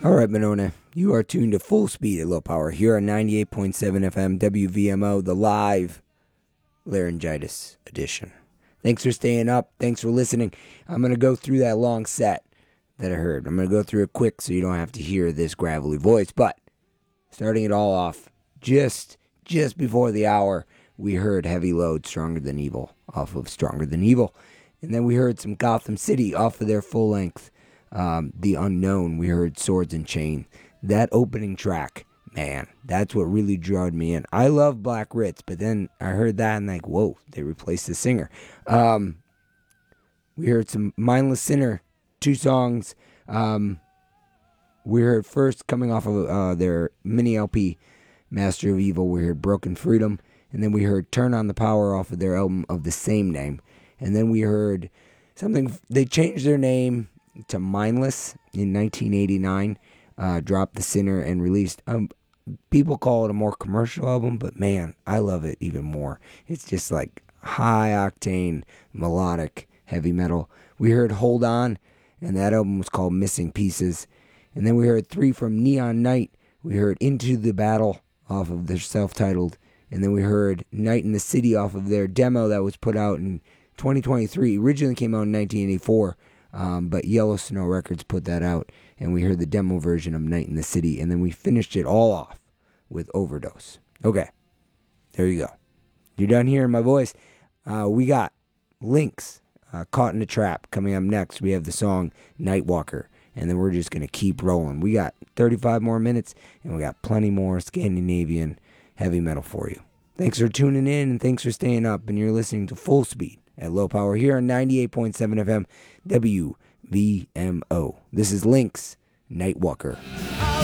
All right, Monona, you are tuned to Full Speed at Low Power here on 98.7 FM WVMO, the live laryngitis edition. Thanks for staying up. Thanks for listening. I'm going to go through that long set that I heard. I'm going to go through it quick so you don't have to hear this gravelly voice. But starting it all off, just before the hour, we heard Heavy Load, Stronger Than Evil, off of Stronger Than Evil. And then we heard some Gotham City off of their full length, The Unknown. We heard Swords and Chain. That opening track, man, that's what really drew me in. I love Black Ritz, but then I heard that and like, whoa, they replaced the singer. We heard some Mindless Sinner, 2 songs. We heard first, coming off of their mini LP, Master of Evil, we heard Broken Freedom. And then we heard Turn on the Power off of their album of the same name. And then we heard something, they changed their name to Mindless in 1989, dropped The Sinner and released, people call it a more commercial album, but man, I love it even more. It's just like high octane, melodic, heavy metal. We heard Hold On, and that album was called Missing Pieces. And then we heard 3 from Neon Night. We heard Into the Battle off of their self-titled. And then we heard Night in the City off of their demo that was put out in 2023. Originally came out in 1984, but Yellow Snow Records put that out. And we heard the demo version of Night in the City. And then we finished it all off with Overdose. Okay, there you go. You're done hearing my voice. We got Lynx, Caught in a Trap. Coming up next, we have the song Nightwalker. And then we're just going to keep rolling. We got 35 more minutes, and we got plenty more Scandinavian heavy metal for you. Thanks for tuning in, and thanks for staying up. And you're listening to Full Speed at Low Power here on 98.7 FM WVMO. This is Lynx, Nightwalker.